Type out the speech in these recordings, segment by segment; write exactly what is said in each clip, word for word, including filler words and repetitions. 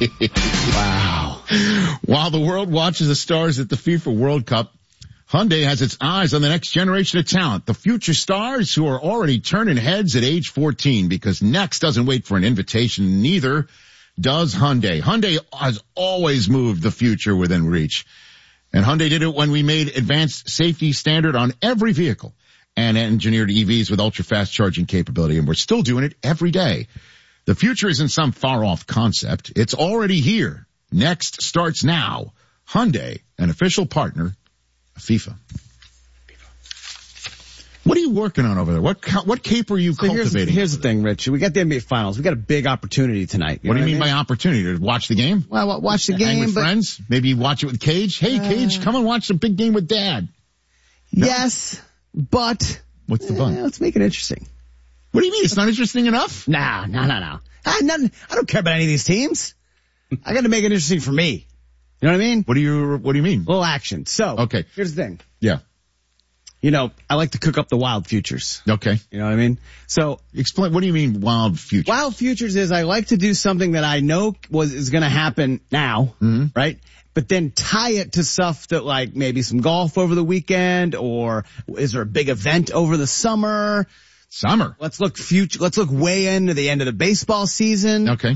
Wow. While the world watches the stars at the FIFA World Cup, Hyundai has its eyes on the next generation of talent, the future stars who are already turning heads at age fourteen, because next doesn't wait for an invitation, neither does Hyundai. Hyundai has always moved the future within reach. And Hyundai did it when we made advanced safety standard on every vehicle and engineered E Vs with ultra-fast charging capability, and we're still doing it every day. The future isn't some far-off concept. It's already here. Next starts now. Hyundai, an official partner of FIFA. What are you working on over there? What what cape are you so cultivating? Here's, here's the thing, Rich. We got the N B A Finals. We got a big opportunity tonight. You what do you know mean what I by opportunity? To watch the game? Well, watch the Hang game. with but friends? Maybe watch it with Cage? Hey, Uh, Cage, come and watch the big game with Dad. No? Yes, but What's the eh, bun? let's make it interesting. What do you mean? It's not interesting enough? Nah, no, no, no. I, nothing, I don't care about any of these teams. I got to make it interesting for me. You know what I mean? What do you What do you mean? A little action. So, Okay. here's the thing. Yeah. You know, I like to cook up the wild futures. Okay. You know what I mean? So, Explain. What do you mean wild future? wild futures is I like to do something that I know was is going to happen now, Mhm. right? But then tie it to stuff that like maybe some golf over the weekend, or is there a big event over the summer? Summer. Let's look future. Let's look way into the end of the baseball season. Okay.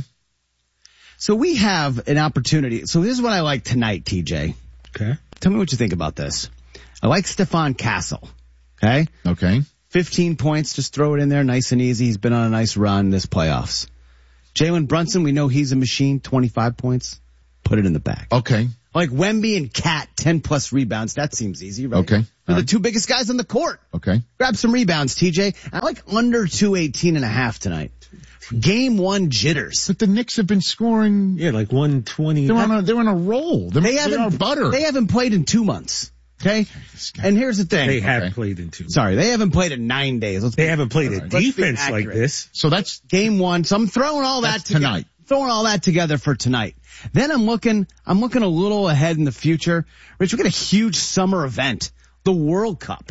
So we have an opportunity. So this is what I like tonight, T J. Okay. Tell me what you think about this. I like Stefan Castle. Okay. Okay. fifteen points. Just throw it in there. Nice and easy. He's been on a nice run this playoffs. Jalen Brunson, we know he's a machine. twenty-five points. Put it in the bag. Okay. Like Wemby and Cat, ten plus rebounds. That seems easy, right? Okay. They're All the right. two biggest guys on the court. Okay. Grab some rebounds, T J. I like under two eighteen and a half tonight. Game one jitters. But the Knicks have been scoring. Yeah, like one twenty. They're on a they're on a roll. They're, They they haven't are butter. They haven't played in two months. Okay. guy. And here's the thing. They have Okay. played in two. Sorry, they haven't played in nine days. Let's They be, haven't played All a right. Let's be defense like accurate. this. so that's game one. So I'm throwing all that That's together. tonight. Throwing all that together for tonight. Then I'm looking, I'm looking a little ahead in the future. Rich, we got a huge summer event, the World Cup.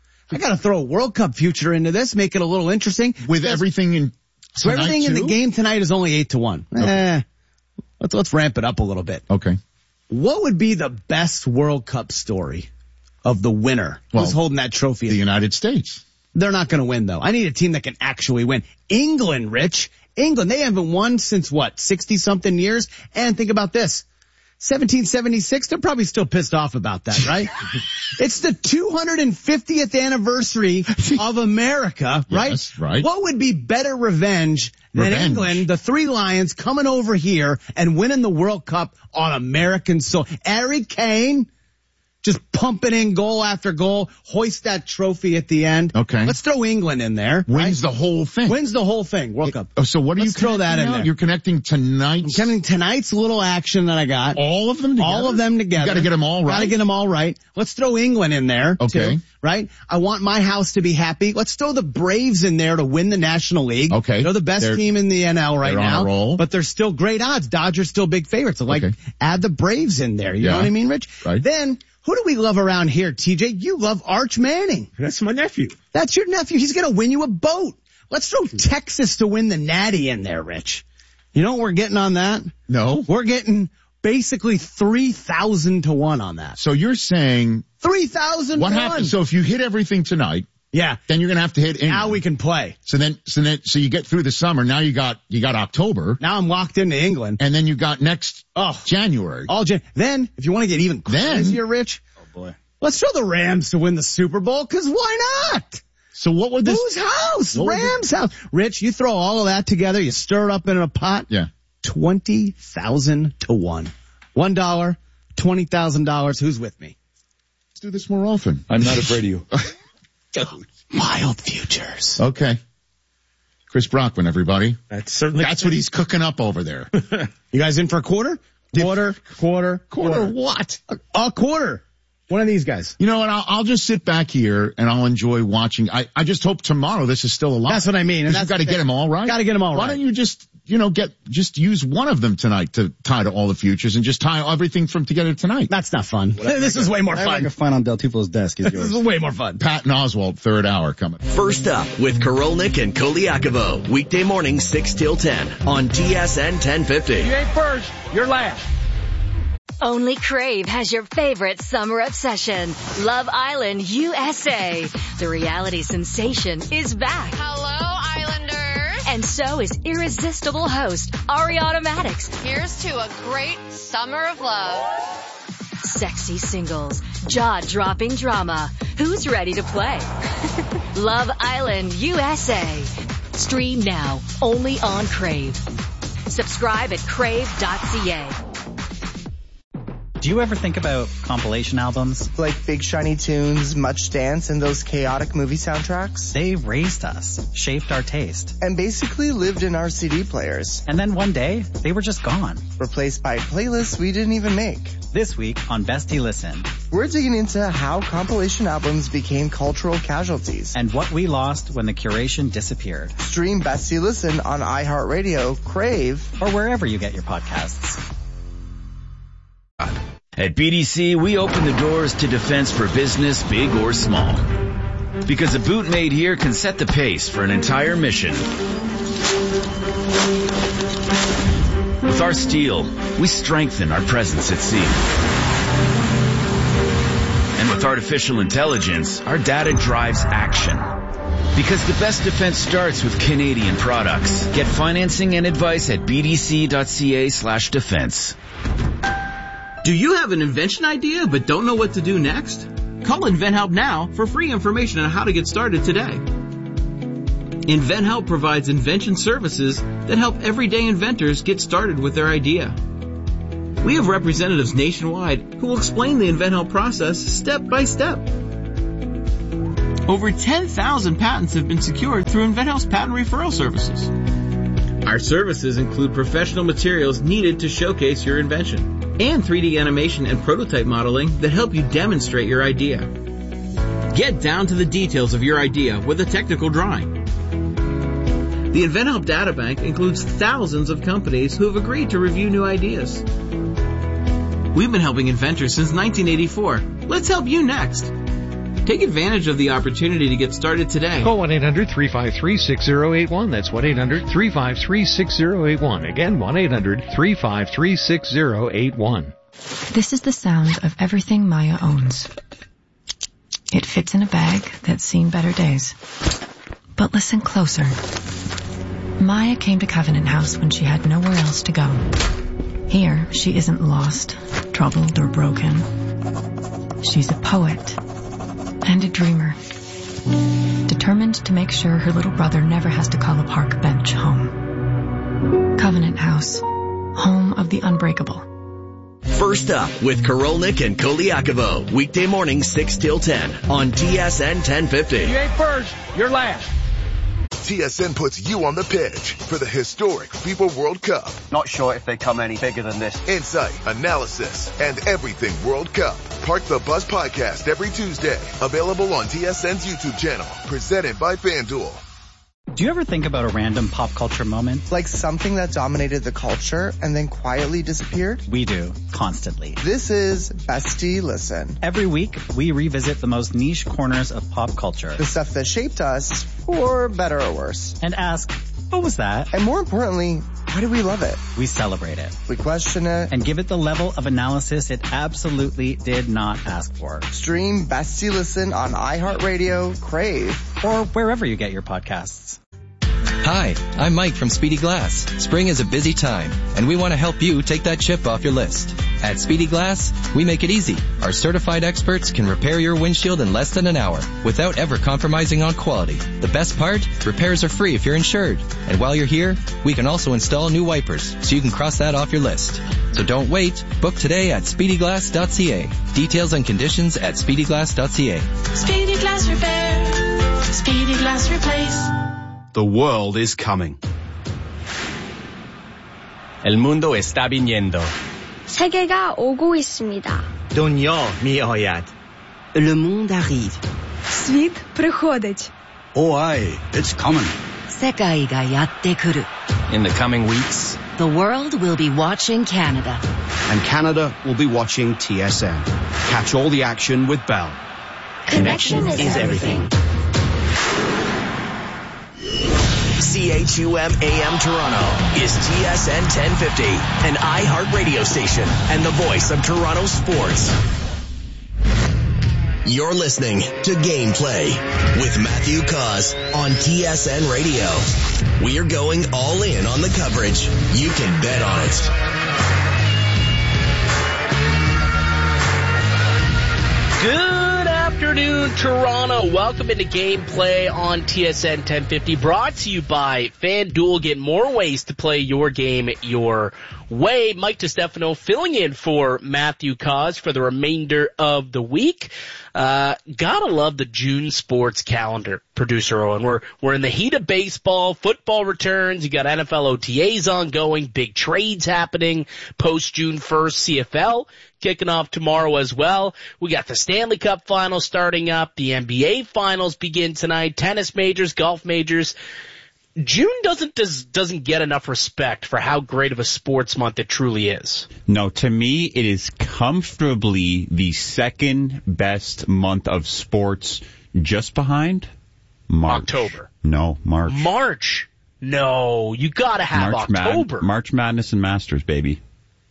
I got to throw a World Cup future into this, make it a little interesting. with Because- everything in. So tonight everything in too? the game tonight is only eight to one. Eh, let's let's ramp it up a little bit. Okay. What would be the best World Cup story of the winner? Well, Who's holding that trophy? The United States. They're not going to win though. I need a team that can actually win. England, Rich. England, they haven't won since what, sixty something years? And think about this. seventeen seventy-six, they're probably still pissed off about that, right? It's the two hundred fiftieth anniversary of America, right? Yes, right. What would be better revenge than Revenge. England, the Three Lions, coming over here and winning the World Cup on American soil? Harry Kane just pumping in goal after goal, hoist that trophy at the end. Okay. Let's throw England in there. Wins right? the whole thing. Wins the whole thing, World Cup. Oh, so what are Let's you throw that connecting in now? there. You're connecting tonight's. I'm coming tonight's little action that I got. All of them together? All of them together. You gotta get them all right. Gotta get them all right. Let's throw England in there. Okay. Too, right? I want my house to be happy. Let's throw the Braves in there to win the National League. Okay. They're the best They're- team in the N L right they're on now. a roll. But they're still great odds. Dodgers still big favorites. So like, Okay. add the Braves in there. You Yeah. know what I mean, Rich? Right. Then, who do we love around here, T J? You love Arch Manning. That's my nephew. That's your nephew. He's gonna win you a boat. Let's throw Texas to win the Natty in there, Rich. You know what we're getting on that? No. We're getting basically three thousand to one on that. So you're saying three thousand what to happens? one. So if you hit everything tonight, Yeah. then you're gonna have to hit England. Now we can play. So then, so then, so you get through the summer. Now you got you got October, Now I'm locked into England. and then you got next Oh, January. all Jan- Then, if you want to get even Then- crazier, Rich, Oh boy. let's throw the Rams to win the Super Bowl, cause why not? So what would this? Whose house? What would Rams house. Rich, you throw all of that together, you stir it up in a pot. Yeah. twenty thousand to one. One dollar, twenty thousand dollars. Who's with me? Let's do this more often. I'm not afraid of you. Wild futures. Okay. Chris Brockman, everybody. That's certainly. That's what he's cooking up over there. You guys in for a quarter? Quarter, quarter, Quarter what? A, a quarter. One of these guys. You know what? I'll, I'll just sit back here and I'll enjoy watching. I, I just hope tomorrow this is still alive. That's what I mean. And You've that's got to the get thing. them all right. Gotta get 'em all Why right. don't you just you know, get, just use one of them tonight to tie to all the futures and just tie everything from together tonight. That's not fun. This is way more fun. I find on Del Tufo's desk is yours. This is way more fun. Patton Oswalt, third hour coming. First up with Karolnik and Koliakovo, weekday morning six till ten on T S N ten fifty. You ain't first, you're last. Only Crave has your favorite summer obsession, Love Island U S A. The reality sensation is back. Hello, Islanders. And so is irresistible host Ariana Madix. Here's to a great summer of love. Sexy singles, jaw-dropping drama. Who's ready to play? Love Island U S A. Stream now, only on Crave. Subscribe at crave dot c a. Do you ever think about compilation albums? Like Big Shiny Tunes, Much Dance, and those chaotic movie soundtracks? They raised us, shaped our taste. And basically lived in our C D players. And then one day, they were just gone. Replaced by playlists we didn't even make. This week on Bestie Listen, we're digging into how compilation albums became cultural casualties. And what we lost when the curation disappeared. Stream Bestie Listen on iHeartRadio, Crave, or wherever you get your podcasts. At B D C, we open the doors to defense for business, big or small. Because a boot made here can set the pace for an entire mission. With our steel, we strengthen our presence at sea. And with artificial intelligence, our data drives action. Because the best defense starts with Canadian products. Get financing and advice at b d c dot c a slash defense. Do you have an invention idea but don't know what to do next? Call InventHelp now for free information on how to get started today. InventHelp provides invention services that help everyday inventors get started with their idea. We have representatives nationwide who will explain the InventHelp process step by step. Over ten thousand patents have been secured through InventHelp's patent referral services. Our services include professional materials needed to showcase your invention and three D animation and prototype modeling that help you demonstrate your idea. Get down to the details of your idea with a technical drawing. The InventHelp Databank includes thousands of companies who have agreed to review new ideas. We've been helping inventors since nineteen eighty-four. Let's help you next. Take advantage of the opportunity to get started today. Call one eight hundred three five three six zero eight one. That's one eight hundred three five three six zero eight one. Again, one eight hundred three five three six zero eight one. This is the sound of everything Maya owns. It fits in a bag that's seen better days. But listen closer. Maya came to Covenant House when she had nowhere else to go. Here, she isn't lost, troubled, or broken. She's a poet. And a dreamer, determined to make sure her little brother never has to call a park bench home. Covenant House, home of the unbreakable. First up with Karolnik and Koliakovo, weekday morning six till ten on T S N ten fifty. You ain't first, you're last. T S N puts you on the pitch for the historic FIFA World Cup. Not sure if they come any bigger than this. Insight, analysis, and everything World Cup. Park the Bus podcast every Tuesday. Available on T S N's YouTube channel. Presented by FanDuel. Do you ever think about a random pop culture moment? Like something that dominated the culture and then quietly disappeared? We do, constantly. This is Bestie Listen. Every week, we revisit the most niche corners of pop culture. The stuff that shaped us, for better or worse. And ask, what was that? And more importantly, why do we love it? We celebrate it. We question it. And give it the level of analysis it absolutely did not ask for. Stream Bestie Listen on iHeartRadio, Crave, or wherever you get your podcasts. Hi, I'm Mike from Speedy Glass. Spring is a busy time, and we want to help you take that chip off your list. At Speedy Glass, we make it easy. Our certified experts can repair your windshield in less than an hour without ever compromising on quality. The best part? Repairs are free if you're insured. And while you're here, we can also install new wipers, so you can cross that off your list. So don't wait. Book today at speedy glass dot c a. Details and conditions at speedy glass dot c a. Speedy Glass Repair. Speedy Glass Replace. The world is coming. El mundo está viniendo. 세계가 오고 있습니다. Дунья 미어ят. Le monde arrive. Світ приходить. Oh, aye, it's coming. 世界がやってくる. In the coming weeks, the world will be watching Canada. And Canada will be watching T S N. Catch all the action with Bell. Connection is, is everything. everything. C H U M A M Toronto is T S N ten fifty, an iHeart radio station and the voice of Toronto sports. You're listening to Gameplay with Matthew Cause on T S N Radio. We're going all in on the coverage. You can bet on it. Good afternoon, Toronto. Welcome into Gameplay on T S N ten fifty, brought to you by FanDuel. Get more ways to play your game your way. Mike DiStefano filling in for Matthew Cause for the remainder of the week. Uh, gotta love the June sports calendar, producer Owen. We're, we're in the heat of baseball, football returns, you got N F L O T As ongoing, big trades happening post June first, C F L kicking off tomorrow as well. We got the Stanley Cup finals starting up, the N B A finals begin tonight, tennis majors, golf majors. June doesn't does, doesn't get enough respect for how great of a sports month it truly is. No, to me, it is comfortably the second best month of sports, just behind March. October. No, March. March. No, you gotta have March October. Mad- March Madness and Masters, baby.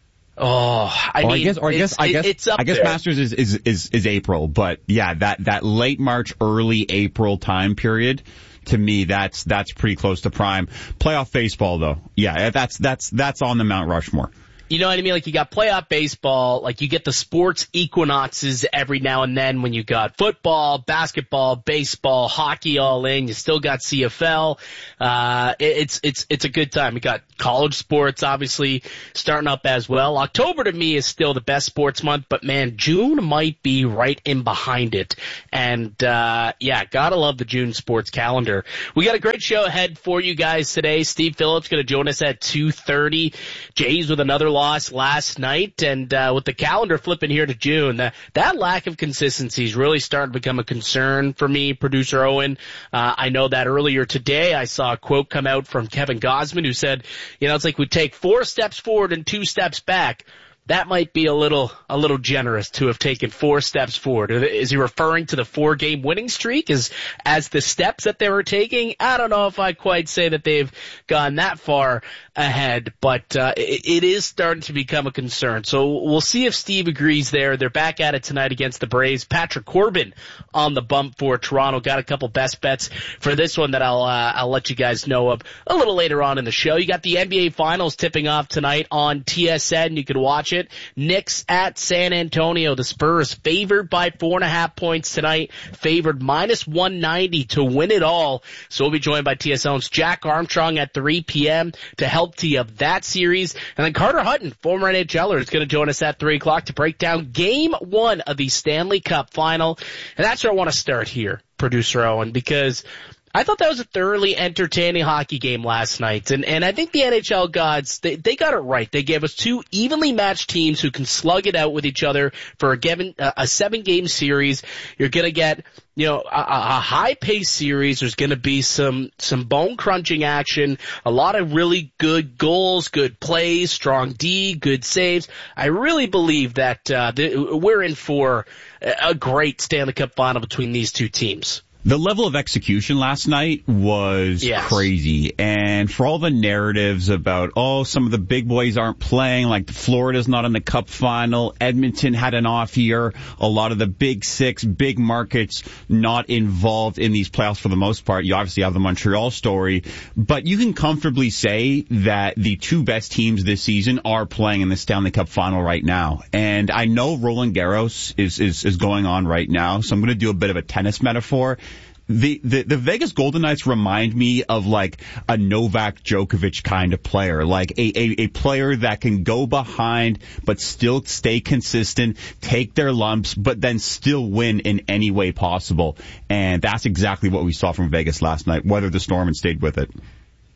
Oh, I or mean, I guess, or I guess, I guess, it's up I guess there. Masters is, is is is April, but yeah, that that late March, early April time period. To me, that's that's pretty close to prime. Playoff baseball, though, yeah, that's that's that's on the Mount Rushmore. You know what I mean? Like, you got playoff baseball, like you get the sports equinoxes every now and then when you got football, basketball, baseball, hockey all in. You still got C F L. Uh, it's, it's, it's a good time. You got college sports, obviously, starting up as well. October to me is still the best sports month, but man, June might be right in behind it. And, uh, yeah, gotta love the June sports calendar. We got a great show ahead for you guys today. Steve Phillips gonna join us at two thirty. Jays with another loss last night, and uh, with the calendar flipping here to June, that, that lack of consistency is really starting to become a concern for me, producer Owen. Uh, I know that earlier today I saw a quote come out from Kevin Gosman who said, you know, it's like we take four steps forward and two steps back. That might be a little a little generous to have taken four steps forward. Is he referring to the four-game winning streak as as the steps that they were taking? I don't know if I quite say that they've gone that far ahead, but uh, it, it is starting to become a concern. So we'll see if Steve agrees there. They're back at it tonight against the Braves. Patrick Corbin on the bump for Toronto. Got a couple best bets for this one that I'll uh, I'll let you guys know of a little later on in the show. You got the N B A Finals tipping off tonight on T S N. You can watch it. Knicks at San Antonio. The Spurs favored by four and a half points tonight. Favored minus one ninety to win it all. So we'll be joined by T S N's Jack Armstrong at three p.m. to help tee up that series. And then Carter Hutton, former NHLer, is going to join us at three o'clock to break down game one of the Stanley Cup final. And that's where I want to start here, producer Owen, because I thought that was a thoroughly entertaining hockey game last night, and, and I think the N H L gods, they, they got it right. They gave us two evenly matched teams who can slug it out with each other for a given, uh, a seven-game series. You're gonna get, you know, a, a high-paced series. There's gonna be some, some bone-crunching action, a lot of really good goals, good plays, strong D, good saves. I really believe that, uh, the, we're in for a great Stanley Cup final between these two teams. The level of execution last night was yes. crazy. And for all the narratives about, oh, some of the big boys aren't playing, like Florida's not in the Cup final, Edmonton had an off year, a lot of the big six, big markets not involved in these playoffs for the most part. You obviously have the Montreal story. But you can comfortably say that the two best teams this season are playing in the Stanley Cup final right now. And I know Roland Garros is, is, is going on right now, so I'm going to do a bit of a tennis metaphor. The, the, the Vegas Golden Knights remind me of like a Novak Djokovic kind of player, like a, a, a player that can go behind but still stay consistent, take their lumps, but then still win in any way possible. And that's exactly what we saw from Vegas last night, weathered the storm and stayed with it.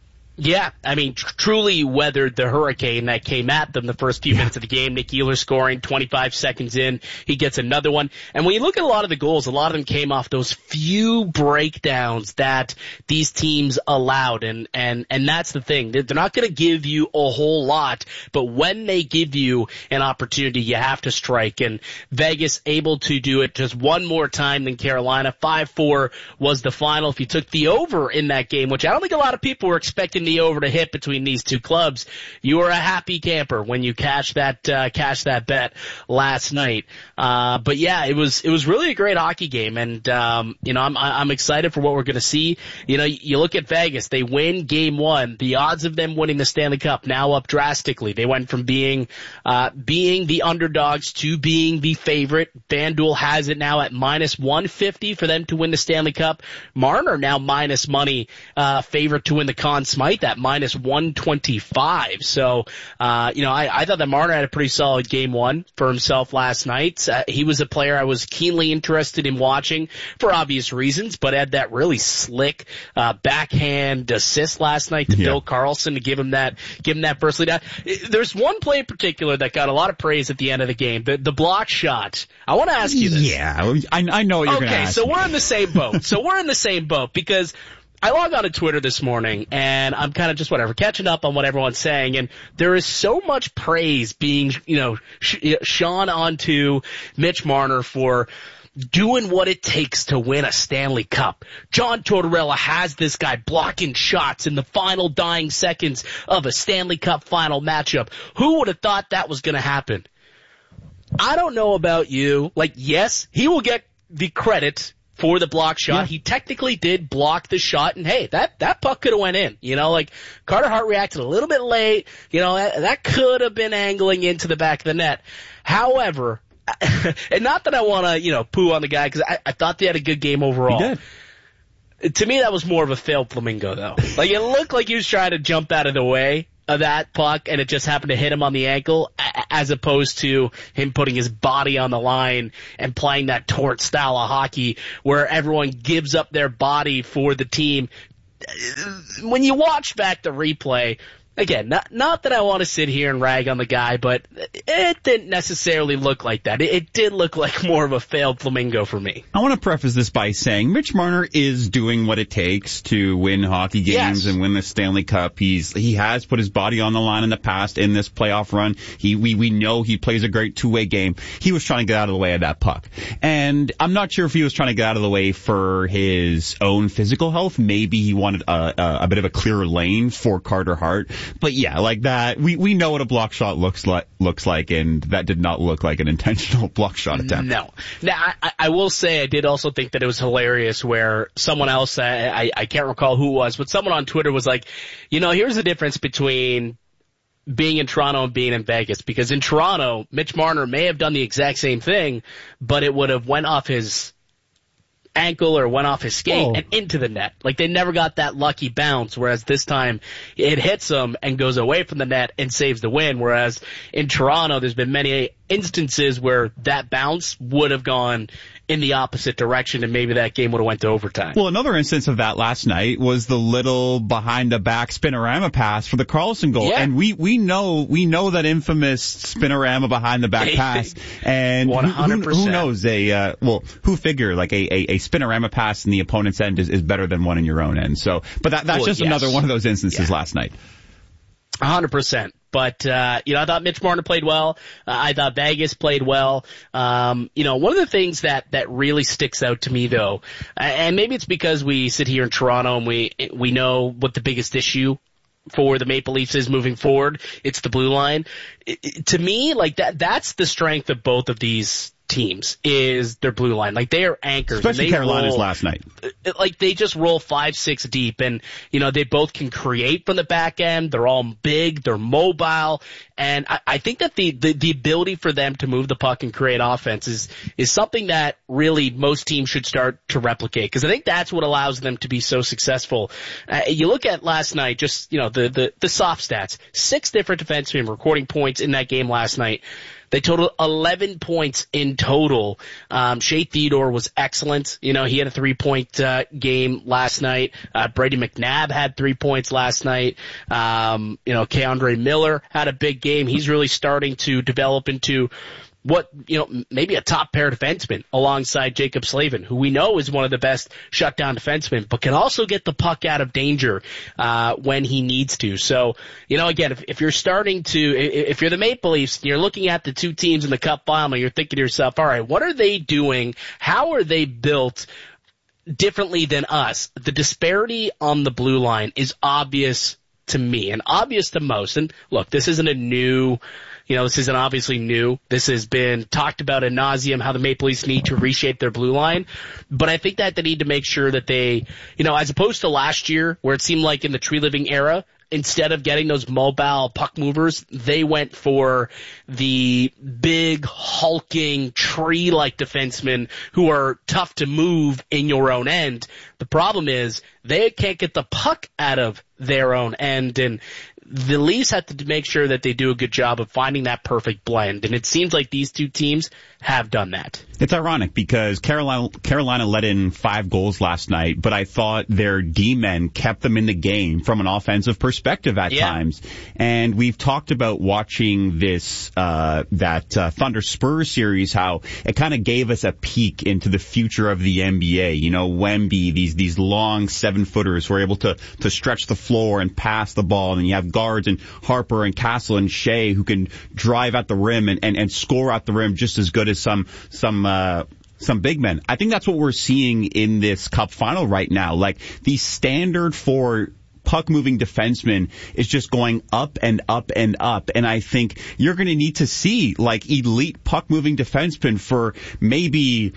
Yeah, I mean, tr- truly weathered the hurricane that came at them the first few yeah. minutes of the game. Nick Ehlers scoring twenty-five seconds in. He gets another one. And when you look at a lot of the goals, a lot of them came off those few breakdowns that these teams allowed. And, and, and that's the thing. They're not going to give you a whole lot, but when they give you an opportunity, you have to strike. And Vegas able to do it just one more time than Carolina. five four was the final. If you took the over in that game, which I don't think a lot of people were expecting the over to hit between these two clubs, you were a happy camper when you cashed that uh, cashed that bet last night. Uh, but yeah, it was it was really a great hockey game, and um, you know I'm I'm excited for what we're going to see. You know, you look at Vegas, they win game one. The odds of them winning the Stanley Cup now up drastically. They went from being uh, being the underdogs to being the favorite. FanDuel has it now at minus one fifty for them to win the Stanley Cup. Marner now minus money uh, favorite to win the Conn Smythe at minus one twenty-five. So, uh, you know, I, I thought that Marner had a pretty solid game one for himself last night. Uh, he was a player I was keenly interested in watching for obvious reasons, but had that really slick, uh, backhand assist last night to yeah. Bill Karlsson to give him that, give him that first lead. There's one play in particular that got a lot of praise at the end of the game. The, the block shot. I want to ask you this. Yeah, I, I know what you're okay, going to ask. Okay, so me. we're in the same boat. So we're in the same boat because I log on to Twitter this morning, and I'm kind of just whatever, catching up on what everyone's saying, and there is so much praise being, you know, sh- shone onto Mitch Marner for doing what it takes to win a Stanley Cup. John Tortorella has this guy blocking shots in the final dying seconds of a Stanley Cup final matchup. Who would have thought that was going to happen? I don't know about you. Like, yes, he will get the credit for the block shot. Yeah. He technically did block the shot, and hey, that, that puck could have went in. You know, like, Carter Hart reacted a little bit late. You know, that, that could have been angling into the back of the net. However, and not that I want to, you know, poo on the guy, because I, I thought they had a good game overall. He did. To me, that was more of a failed flamingo, though. Like, it looked like he was trying to jump out of the way of that puck, and it just happened to hit him on the ankle, as opposed to him putting his body on the line and playing that tort style of hockey where everyone gives up their body for the team. When you watch back the replay, again, not not that I want to sit here and rag on the guy, but it didn't necessarily look like that. It, it did look like more of a failed flamingo for me. I want to preface this by saying Mitch Marner is doing what it takes to win hockey games yes. and win the Stanley Cup. He's he has put his body on the line in the past in this playoff run. He we we know he plays a great two-way game. He was trying to get out of the way of that puck, and I'm not sure if he was trying to get out of the way for his own physical health. Maybe he wanted a, a, a bit of a clearer lane for Carter Hart. But yeah, like that, we, we know what a block shot looks like, looks like, and that did not look like an intentional block shot attempt. No. Now, I, I will say I did also think that it was hilarious where someone else, I, I, I can't recall who it was, but someone on Twitter was like, you know, here's the difference between being in Toronto and being in Vegas, because in Toronto, Mitch Marner may have done the exact same thing, but it would have went off his ankle or went off his skate Whoa. and into the net. Like, they never got that lucky bounce, whereas this time it hits him and goes away from the net and saves the win, whereas in Toronto there's been many instances where that bounce would have gone in the opposite direction, and maybe that game would have went to overtime. Well, another instance of that last night was the little behind-the-back spinorama pass for the Karlsson goal, yeah. and we we know we know that infamous spinorama behind-the-back pass, and one hundred percent. Who, who knows? A uh, well, who figure like a, a, a spinorama pass in the opponent's end is, is better than one in your own end. So, but that that's well, just yes. another one of those instances yeah. last night. one hundred percent. But, uh, you know, I thought Mitch Marner played well. Uh, I thought Vegas played well. Um, you know, one of the things that, that really sticks out to me, though, and maybe it's because we sit here in Toronto and we, we know what the biggest issue for the Maple Leafs is moving forward. It's the blue line. It, it, to me, like, that, that's the strength of both of these teams, is their blue line. Like, they are anchors. Especially Carolina's roll, last night. Like, they just roll five, six deep, and, you know, they both can create from the back end. They're all big. They're mobile. And I, I think that the, the, the ability for them to move the puck and create offense is, is something that really most teams should start to replicate, because I think that's what allows them to be so successful. Uh, you look at last night, just, you know, the, the, the soft stats. Six different defensemen recording points in that game last night. They totaled eleven points in total. Um, Shea Theodore was excellent. You know, he had a three-point uh, game last night. Uh, Brady McNabb had three points last night. Um, you know, Keandre Miller had a big game. He's really starting to develop into what, you know, maybe a top pair defenseman alongside Jacob Slavin, who we know is one of the best shutdown defensemen, but can also get the puck out of danger, uh, when he needs to. So, you know, again, if, if you're starting to, if you're the Maple Leafs and you're looking at the two teams in the Cup final, you're thinking to yourself, all right, what are they doing? How are they built differently than us? The disparity on the blue line is obvious to me and obvious to most. And look, this isn't a new, You know, this isn't obviously new. This has been talked about ad nauseum, how the Maple Leafs need to reshape their blue line. But I think that they need to make sure that they, you know, as opposed to last year where it seemed like in the Tree Living era, instead of getting those mobile puck movers, they went for the big, hulking, tree-like defensemen who are tough to move in your own end. The problem is they can't get the puck out of their own end, and the Leafs have to make sure that they do a good job of finding that perfect blend, and it seems like these two teams have done that. It's ironic because Carolina Carolina let in five goals last night, but I thought their D-men kept them in the game from an offensive perspective at yeah. times. And we've talked about watching this uh that uh, Thunder Spurs series, how it kind of gave us a peek into the future of the N B A. You know, Wemby, these these long seven-footers who are able to to stretch the floor and pass the ball, and you have guards and Harper and Castle and Shea who can drive at the rim and, and, and score at the rim just as good as some some uh some big men. I think that's what we're seeing in this Cup final right now. Like, the standard for puck-moving defensemen is just going up and up and up. And I think you're going to need to see, like, elite puck-moving defensemen for maybe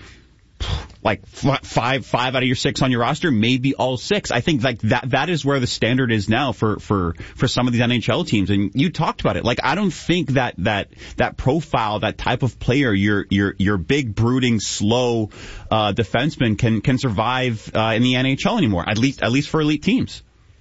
like five, five out of your six on your roster, maybe all six. I think like that, that is where the standard is now for, for, for some of these N H L teams. And you talked about it. Like, I don't think that, that, that profile, that type of player, your, your, your big, brooding, slow, uh, defenseman can, can survive, uh, in the N H L anymore, at least, at least for elite teams.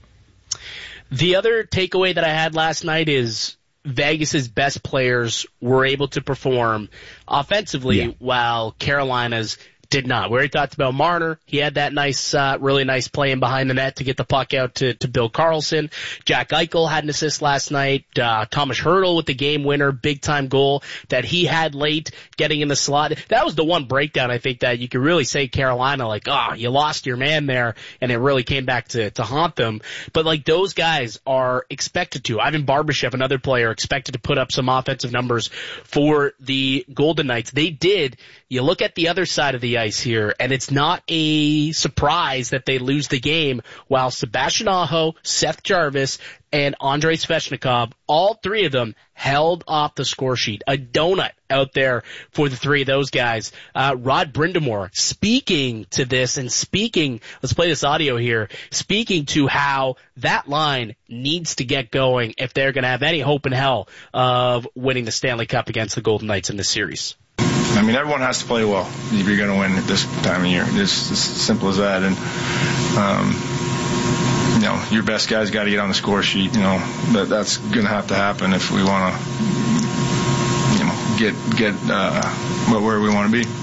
The other takeaway that I had last night is Vegas's best players were able to perform offensively yeah. while Carolina's did not. We already talked about Marner. He had that nice, uh, really nice play in behind the net to get the puck out to, to Bill Karlsson. Jack Eichel had an assist last night. Uh, Thomas Hertl with the game winner, big time goal that he had late, getting in the slot. That was the one breakdown, I think, that you could really say Carolina, like, oh, you lost your man there, and it really came back to, to haunt them. But like, those guys are expected to. Ivan Barbashev, another player, expected to put up some offensive numbers for the Golden Knights. They did. You look at the other side of the ice here, and it's not a surprise that they lose the game while Sebastian Aho, Seth Jarvis, and Andrei Svechnikov, all three of them held off the score sheet. A donut out there for the three of those guys. Uh, Rod Brindamore speaking to this and speaking, let's play this audio here, speaking to how that line needs to get going if they're going to have any hope in hell of winning the Stanley Cup against the Golden Knights in this series. I mean, everyone has to play well if you're going to win at this time of year. It's as simple as that. And, um, you know, your best guys got to get on the score sheet. You know, that that's going to have to happen if we want to, you know, get get uh, where we want to be.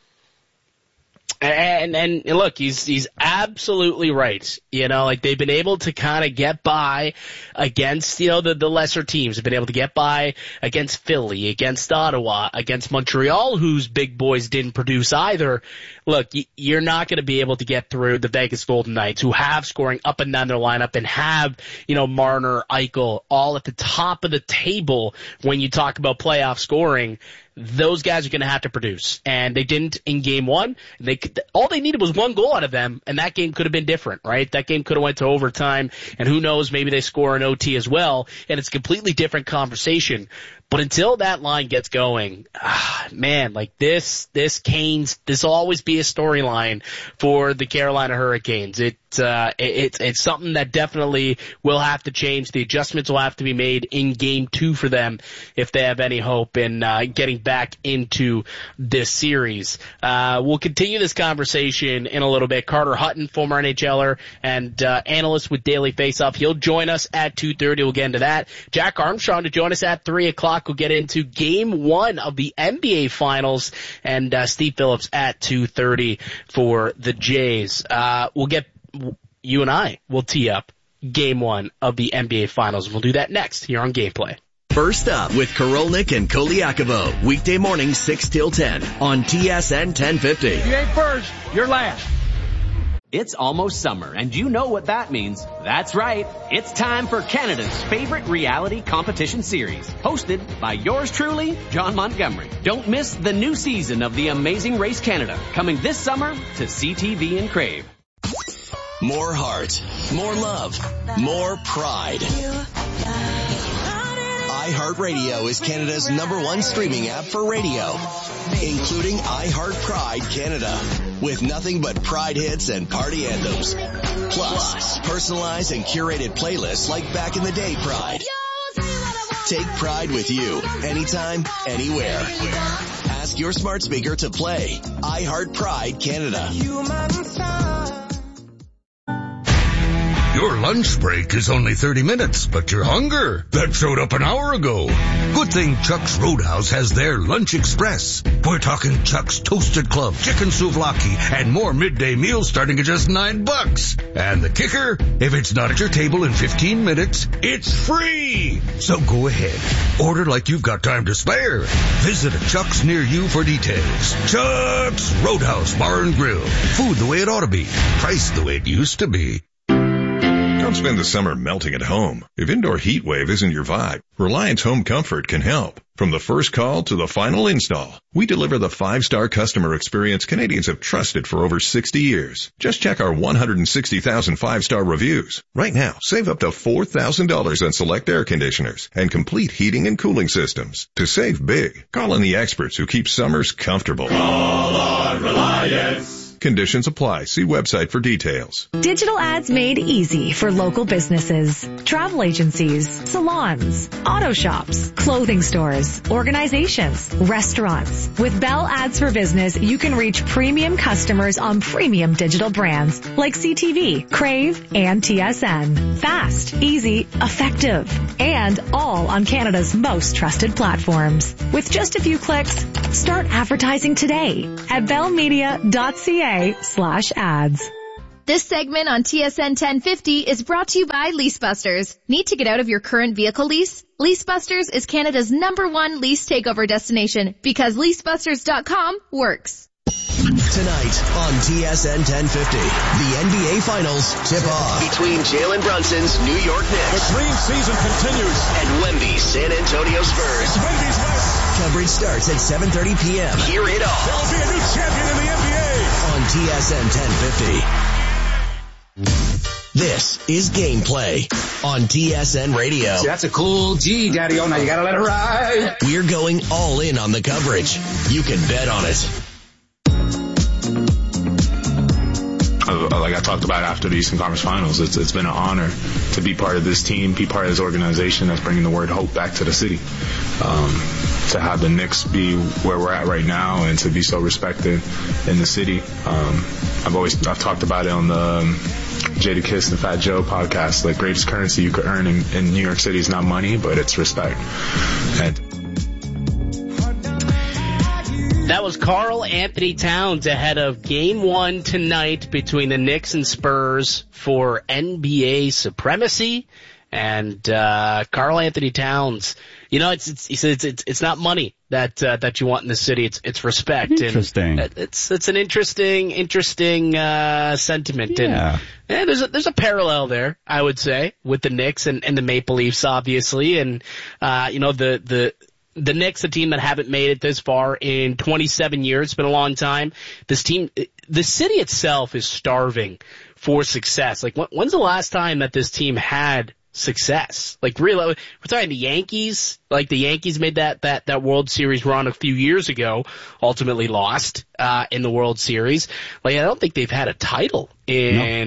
And, and look, he's, he's absolutely right. You know, like, they've been able to kind of get by against, you know, the, the lesser teams. They've been able to get by against Philly, against Ottawa, against Montreal, whose big boys didn't produce either. Look, you're not going to be able to get through the Vegas Golden Knights, who have scoring up and down their lineup and have, you know, Marner, Eichel, all at the top of the table when you talk about playoff scoring. Those guys are going to have to produce, and they didn't in game one. They all they needed was one goal out of them, and that game could have been different, right? That game could have went to overtime, and who knows, maybe they score an O T as well, and it's a completely different conversation. But until that line gets going, ah, man, like this, this Canes, this will always be a storyline for the Carolina Hurricanes. It, uh, it, it's, it's something that definitely will have to change. The adjustments will have to be made in game two for them if they have any hope in, uh, getting back into this series. Uh, we'll continue this conversation in a little bit. Carter Hutton, former NHLer and, uh, analyst with Daily Faceoff. He'll join us at two thirty. We'll get into that. Jack Armstrong to join us at three o'clock. o'clock, we'll get into game one of the N B A Finals, and uh, Steve Phillips at two thirty for the Jays. Uh, we'll get, you and I will tee up game one of the N B A Finals. We'll do that next here on Gameplay. First up with Korolnik and Koliakovo, weekday morning six till ten on T S N ten fifty. If you ain't first, you're last. It's almost summer, and you know what that means. That's right. It's time for Canada's favorite reality competition series, hosted by yours truly, John Montgomery. Don't miss the new season of The Amazing Race Canada, coming this summer to C T V and Crave. More heart, more love, more pride. iHeartRadio is Canada's number one streaming app for radio, including iHeart Pride Canada, with nothing but Pride hits and party anthems. Plus, personalized and curated playlists like Back in the Day Pride. Take Pride with you, anytime, anywhere. Ask your smart speaker to play iHeart Pride Canada. Your lunch break is only thirty minutes, but your hunger, that showed up an hour ago. Good thing Chuck's Roadhouse has their Lunch Express. We're talking Chuck's Toasted Club, Chicken Souvlaki, and more midday meals starting at just nine bucks. And the kicker, if it's not at your table in fifteen minutes, it's free. So go ahead, order like you've got time to spare. Visit a Chuck's near you for details. Chuck's Roadhouse Bar and Grill. Food the way it ought to be. Priced the way it used to be. Don't spend the summer melting at home. If indoor heat wave isn't your vibe, Reliance Home Comfort can help. From the first call to the final install, we deliver the five-star customer experience Canadians have trusted for over sixty years. Just check our one hundred sixty thousand five-star reviews. Right now, save up to four thousand dollars on select air conditioners and complete heating and cooling systems. To save big, call on the experts who keep summers comfortable. Call on Reliance. Conditions apply. See website for details. Digital ads made easy for local businesses, travel agencies, salons, auto shops, clothing stores, organizations, restaurants. With Bell Ads for Business, you can reach premium customers on premium digital brands like C T V, Crave, and T S N. Fast, easy, effective, and all on Canada's most trusted platforms. With just a few clicks, start advertising today at bell media dot c a slash ads. This segment on T S N ten fifty is brought to you by Leasebusters. Need to get out of your current vehicle lease? Leasebusters is Canada's number one lease takeover destination because leasebusters dot com works. Tonight on T S N ten fifty, the N B A Finals tip-off between Jalen Brunson's New York Knicks. The dream season continues. And Wemby's San Antonio Spurs. It's Wemby's West. Coverage starts at seven thirty p.m. Hear it all. There will be a new champion in the N B A. On T S N ten fifty. This is Gameplay on T S N Radio. See, that's a cool G, Daddy. Oh, now you gotta let it ride. We're going all in on the coverage. You can bet on it. Like I talked about after the Eastern Conference Finals, it's, it's been an honor to be part of this team, be part of this organization that's bringing the word hope back to the city. Um, to have the Knicks be where we're at right now and to be so respected in the city. Um, I've always I've talked about it on the um, Jadakiss and Fat Joe podcast. The greatest currency you could earn in, in New York City is not money, but it's respect. And that was Karl Anthony Towns ahead of game one tonight between the Knicks and Spurs for N B A supremacy. And, uh, Karl Anthony Towns, you know, it's, it's, he said it's, it's, it's not money that, uh, that you want in the city. It's, it's respect. Interesting. And it's, it's an interesting, interesting, uh, sentiment. Yeah. And, and there's a, there's a parallel there, I would say, with the Knicks and, and the Maple Leafs, obviously. And, uh, you know, the, the, The Knicks, a team that haven't made it this far in twenty-seven years. It's been a long time. This team, the city itself is starving for success. Like, when's the last time that this team had success? Like, really, we're talking the Yankees. Like, the Yankees made that, that, that World Series run a few years ago, ultimately lost, uh, in the World Series. Like, I don't think they've had a title in,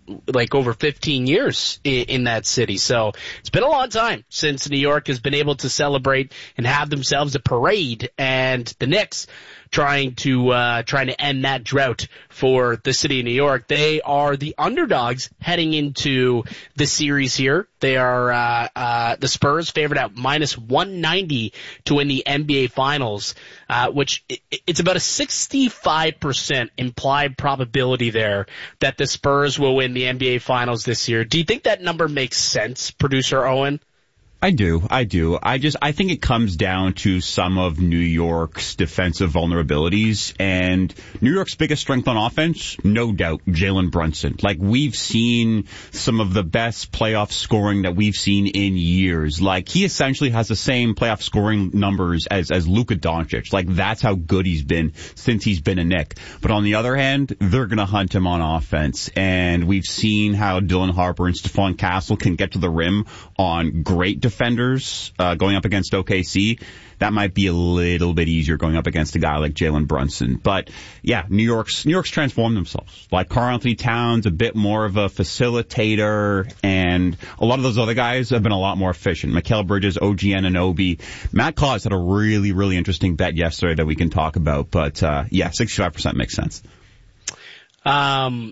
like over fifteen years in, in that city. So it's been a long time since New York has been able to celebrate and have themselves a parade, and the Knicks trying to uh trying to end that drought for the city of New York. They are the underdogs heading into the series here. They are uh uh the Spurs favored at minus one ninety to win the N B A Finals, uh which it, it's about a sixty-five percent implied probability there that the Spurs will win the N B A Finals this year. Do you think that number makes sense, producer Owen? I do. I do. I just, I think it comes down to some of New York's defensive vulnerabilities, and New York's biggest strength on offense, no doubt, Jalen Brunson. Like, we've seen some of the best playoff scoring that we've seen in years. Like, he essentially has the same playoff scoring numbers as, as Luka Doncic. Like, that's how good he's been since he's been a Knick. But on the other hand, they're gonna hunt him on offense, and we've seen how Dylan Harper and Stephon Castle can get to the rim on great defenders uh, going up against O K C. That might be a little bit easier going up against a guy like Jalen Brunson. But yeah, New York's New York's transformed themselves. Like Karl-Anthony Towns, a bit more of a facilitator, and a lot of those other guys have been a lot more efficient. Mikal Bridges, O G Anunoby. Matt Claus had a really, really interesting bet yesterday that we can talk about. But uh yeah, sixty-five percent makes sense. Um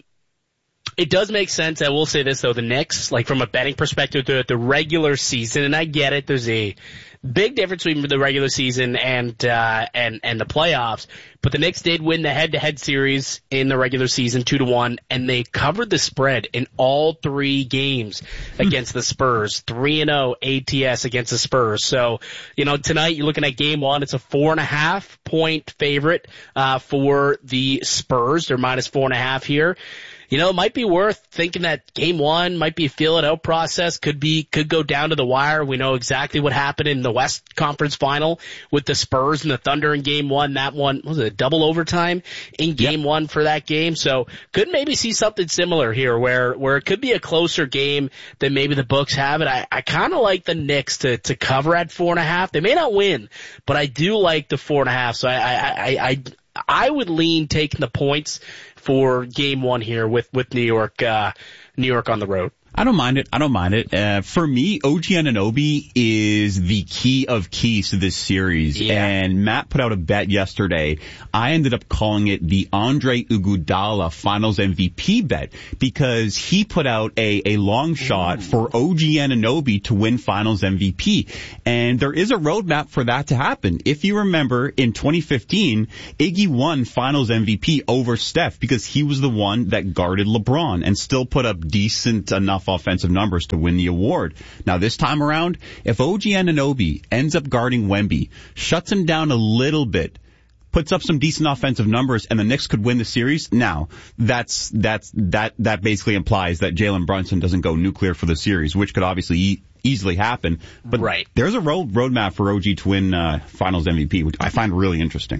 It does make sense. I will say this, though. The Knicks, like from a betting perspective, the, the regular season, and I get it, there's a big difference between the regular season and uh and and the playoffs. But the Knicks did win the head-to-head series in the regular season, two to one, and they covered the spread in all three games against the Spurs. Three and zero A T S against the Spurs. So, you know, tonight you're looking at game one. It's a four and a half point favorite uh for the Spurs. They're minus four and a half here. You know, it might be worth thinking that game one might be a feel it out process, could be, could go down to the wire. We know exactly what happened in the West Conference Final with the Spurs and the Thunder in game one. That one, was it a double overtime in game yep. one for that game? So could maybe see something similar here where, where it could be a closer game than maybe the books have it. I, I kind of like the Knicks to, to cover at four and a half. They may not win, but I do like the four and a half. So I, I, I, I, I would lean taking the points for game one here with, with New York, uh, New York on the road. I don't mind it. I don't mind it. Uh, for me, O G Anunoby is the key of keys to this series. Yeah. And Matt put out a bet yesterday. I ended up calling it the Andre Iguodala Finals M V P bet because he put out a, a long shot Ooh. for O G Anunoby to win Finals M V P. And there is a roadmap for that to happen. If you remember, in twenty fifteen, Iggy won Finals M V P over Steph because he was the one that guarded LeBron and still put up decent enough offensive numbers to win the award. Now this time around, if O G Anunoby ends up guarding Wemby, shuts him down a little bit, puts up some decent offensive numbers, and the Knicks could win the series, now that's that's that that basically implies that Jalen Brunson doesn't go nuclear for the series, which could obviously e- easily happen. But right. there's a road roadmap for O G to win uh, Finals M V P, which I find really interesting.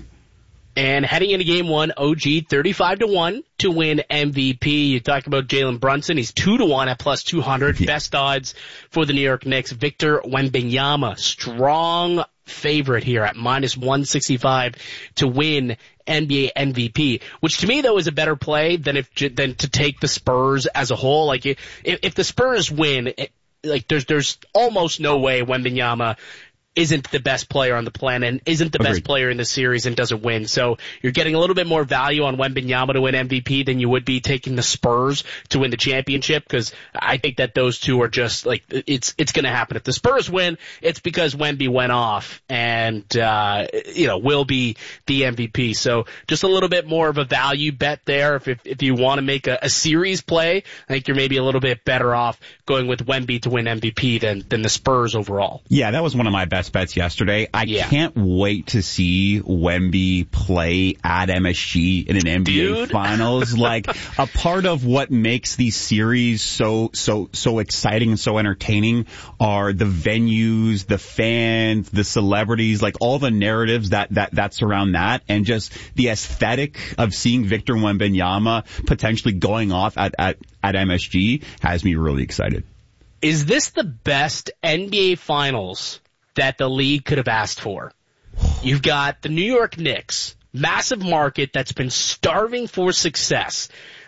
And heading into game one, O G thirty-five to one to win M V P. You talk about Jalen Brunson. He's two to one at plus two hundred. Yeah. Best odds for the New York Knicks. Victor Wembanyama, strong favorite here at minus one sixty-five to win N B A M V P, which to me though is a better play than if, than to take the Spurs as a whole. Like if, if the Spurs win, it, like there's, there's almost no way Wembanyama isn't the best player on the planet and isn't the Agreed. best player in the series and doesn't win. So you're getting a little bit more value on Wembanyama to win M V P than you would be taking the Spurs to win the championship, because I think that those two are just like, it's, it's going to happen. If the Spurs win, it's because Wemby went off and, uh, you know, will be the M V P. So just a little bit more of a value bet there. If, if, if you want to make a, a series play, I think you're maybe a little bit better off going with Wemby to win M V P than, than the Spurs overall. Yeah, that was one of my best bets yesterday. I yeah. can't wait to see Wemby play at M S G in an N B A Dude. Finals. Like, a part of what makes these series so so so exciting and so entertaining are the venues, the fans, the celebrities, like all the narratives that that that surround that, and just the aesthetic of seeing Victor Wembanyama potentially going off at at at M S G has me really excited. Is this the best N B A Finals that the league could have asked for? You've got the New York Knicks, massive market that's been starving for success.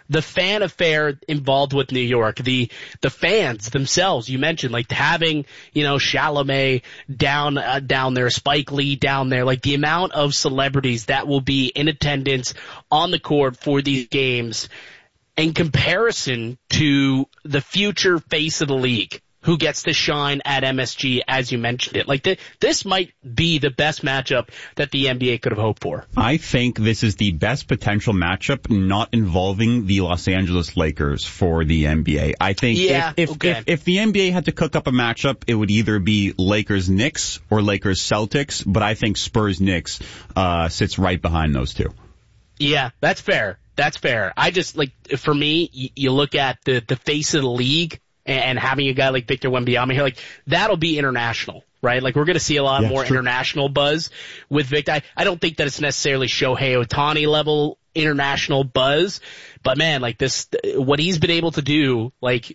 the fan affair involved with New York, the the fans themselves. You mentioned like having, you know, Chalamet down uh, down there, Spike Lee down there, like the amount of celebrities that will be in attendance on the court for these games in comparison to the future face of the league who gets to shine at M S G, as you mentioned it. Like, th- this might be the best matchup that the N B A could have hoped for. I think this is the best potential matchup not involving the Los Angeles Lakers for the N B A. I think yeah, if, if, okay. if, if the N B A had to cook up a matchup, it would either be Lakers-Knicks or Lakers-Celtics, but I think Spurs-Knicks uh, sits right behind those two. Yeah, that's fair. That's fair. I just, like, for me, you, you look at the, the face of the league, and having a guy like Victor Wembanyama here, like, that'll be international, right? Like, we're going to see a lot yeah, more true. international buzz with Victor. I, I don't think that it's necessarily Shohei Ohtani level international buzz, but man, like this, what he's been able to do, like,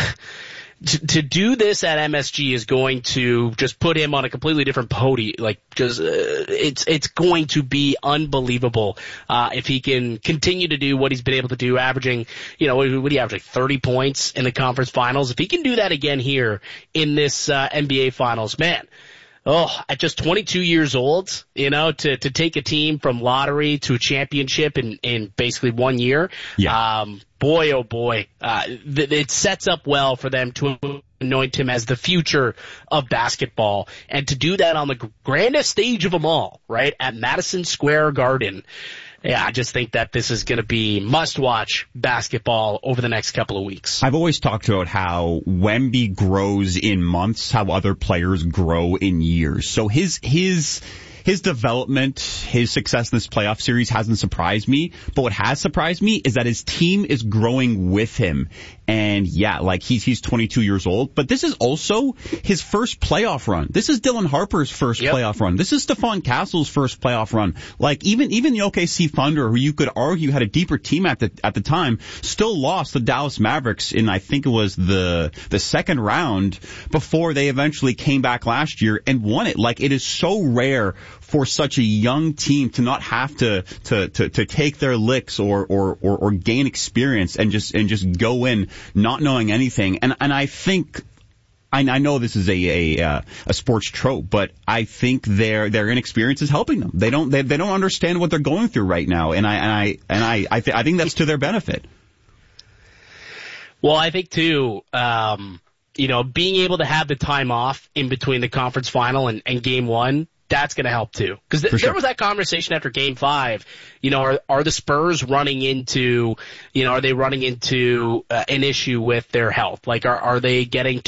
to, to do this at M S G is going to just put him on a completely different podium. Like, just, uh, it's, it's going to be unbelievable, uh, if he can continue to do what he's been able to do, averaging, you know, what do you average, like thirty points in the conference finals? If he can do that again here in this, uh, N B A finals, man. Oh, at just twenty-two years old, you know, to, to take a team from lottery to a championship in, in basically one year. Yeah. Um, boy, oh boy, uh, th- it sets up well for them to anoint him as the future of basketball, and to do that on the grandest stage of them all, right? At Madison Square Garden. Yeah, I just think that this is going to be must-watch basketball over the next couple of weeks. I've always talked about how Wemby grows in months, how other players grow in years. So his his his development, his success in this playoff series hasn't surprised me. But what has surprised me is that his team is growing with him. And yeah, like he's he's twenty-two years old, but this is also his first playoff run. This is Dylan Harper's first yep. playoff run. This is Stephon Castle's first playoff run. Like even even the O K C Thunder, who you could argue had a deeper team at the at the time, still lost the Dallas Mavericks in I think it was the the second round before they eventually came back last year and won it. Like, it is so rare for such a young team to not have to to to, to take their licks or, or or or gain experience and just and just go in not knowing anything. And and I think I, I know this is a a, uh, a sports trope, but I think their their inexperience is helping them. They don't they, they don't understand what they're going through right now, and I and I and I I, th- I think that's to their benefit. Well, I think too, um, you know, being able to have the time off in between the conference final and, and game one, that's going to help too. Because th- sure. there was that conversation after game five. You know, are, are the Spurs running into, you know, are they running into uh, an issue with their health? Like, are, are they getting